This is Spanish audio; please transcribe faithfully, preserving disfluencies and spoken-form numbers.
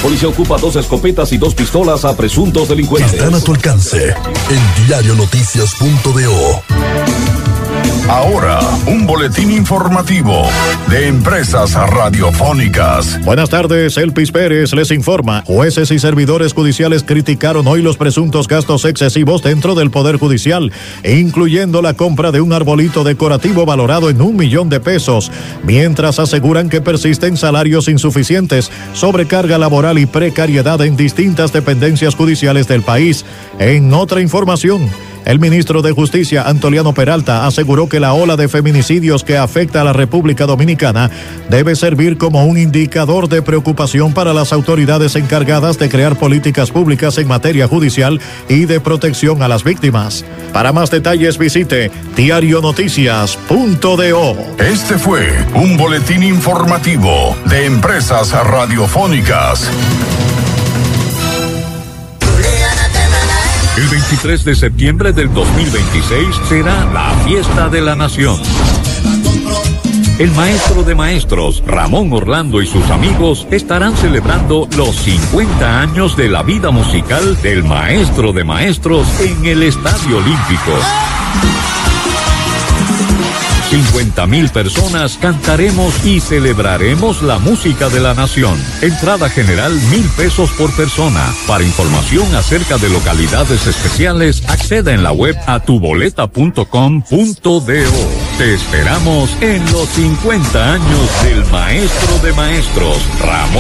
Policía ocupa dos escopetas y dos pistolas a presuntos delincuentes. Están a tu alcance en diario noticias punto de o. Ahora, un boletín informativo de Empresas Radiofónicas. Buenas tardes, Elpis Pérez les informa. Jueces y servidores judiciales criticaron hoy los presuntos gastos excesivos dentro del Poder Judicial, incluyendo la compra de un arbolito decorativo valorado en un millón de pesos, mientras aseguran que persisten salarios insuficientes, sobrecarga laboral y precariedad en distintas dependencias judiciales del país. En otra información, el ministro de Justicia, Antoliano Peralta, aseguró que la ola de feminicidios que afecta a la República Dominicana debe servir como un indicador de preocupación para las autoridades encargadas de crear políticas públicas en materia judicial y de protección a las víctimas. Para más detalles visite diario noticias punto de o. Este fue un boletín informativo de Empresas Radiofónicas. El veintitrés de septiembre del dos mil veintiséis será la fiesta de la nación. El maestro de maestros, Ramón Orlando, y sus amigos estarán celebrando los cincuenta años de la vida musical del maestro de maestros en el Estadio Olímpico. cincuenta mil personas cantaremos y celebraremos la música de la nación. Entrada general mil pesos por persona. Para información acerca de localidades especiales, acceda en la web a tu boleta punto com punto de o. Te esperamos en los cincuenta años del maestro de maestros, Ramón